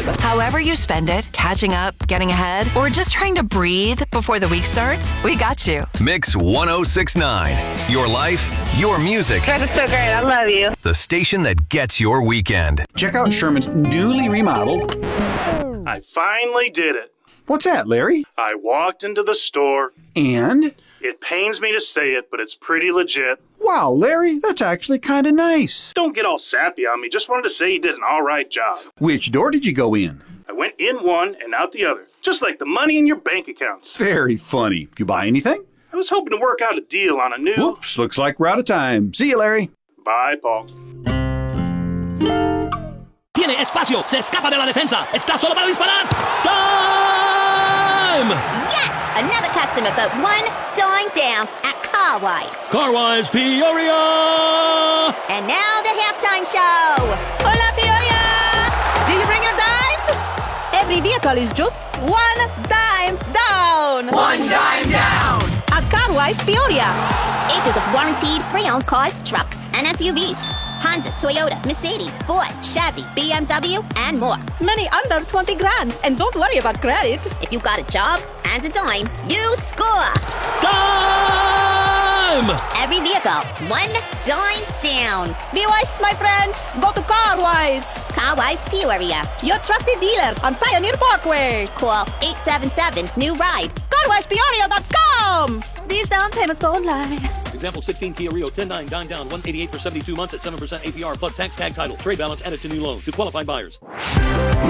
However you spend it, catching up, getting ahead, or just trying to breathe before the week starts, we got you. Mix 1069. Your life, your music. That is so great. I love you. The station that gets your weekend. Check out Sherman's newly remodeled. I finally did it. What's that, Larry? I walked into the store. And? It pains me to say it, but it's pretty legit. Wow, Larry, that's actually kind of nice. Don't get all sappy on me. Just wanted to say you did an all right job. Which door did you go in? I went in one and out the other, just like the money in your bank accounts. Very funny. You buy anything? I was hoping to work out a deal on a new... Whoops, looks like we're out of time. See you, Larry. Bye, Paul. Tiene espacio, se escapa de la defensa, está solo para disparar. Time! Yes! Another customer but one dime down at Carwise. Carwise Peoria! And now the halftime show. Hola, Peoria! Did you bring your dimes? Every vehicle is just one dime down. One dime down! At Carwise Peoria. Acres of warranted pre-owned cars, trucks, and SUVs. Honda, Toyota, Mercedes, Ford, Chevy, BMW, and more. Many under 20 grand. And don't worry about credit. If you got a job and a dime, you score. Time! Every vehicle, one dime down. Be wise, my friends. Go to Carwise. Carwise Peoria. Your trusted dealer on Pioneer Parkway. Call 877-NEW-RIDE. CarwisePeoria.com. These down payments don't lie. Example 16 Kia Rio 10-9 dime down 188 for 72 months at 7% APR plus tax tag title. Trade balance added to new loan to qualified buyers.